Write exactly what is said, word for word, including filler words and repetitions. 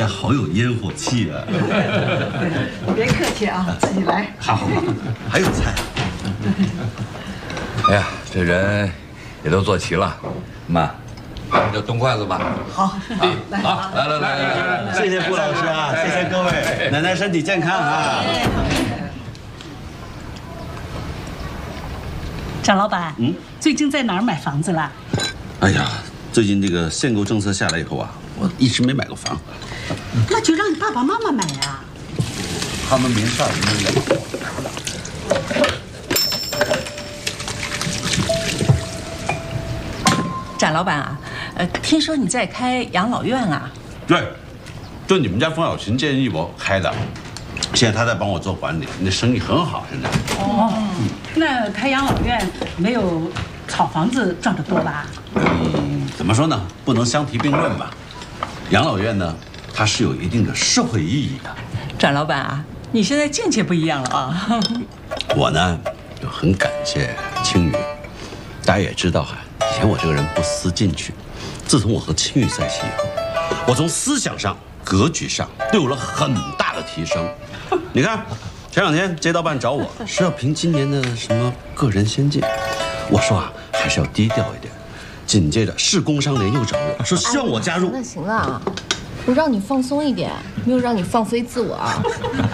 家好有烟火气啊！ 别客气啊，自己来。 好，好，好，还有菜。 哎呀，这人也都坐齐了，妈，就动筷子吧。 好，好，来， 好，来来来来来， 谢谢顾老师啊，谢谢各位，奶奶身体健康啊！ 张老板， 嗯， 最近在哪儿买房子了？ 哎呀，最近这个限购政策下来以后啊，我一直没买过房。 那就让你爸爸妈妈买呀。 他们没事儿，没有。 展老板啊，呃，听说你在开养老院啊？ 对，就你们家冯小琴建议我开的，现在他在帮我做管理，那生意很好，现在。 哦，那开养老院没有炒房子赚得多吧？ 嗯，怎么说呢？不能相提并论吧。养老院呢，它是有一定的社会意义的。 展老板啊，你现在境界不一样了啊！ 我呢，就很感谢青雨。大家也知道哈，以前我这个人不思进取，自从我和青雨在一起以后，我从思想上、格局上都有了很大的提升。你看，前两天街道办找我是要评今年的什么个人先进，我说啊，还是要低调一点。紧接着市工商联又找我说希望我加入。 行了行了，我让你放松一点，没有让你放飞自我啊。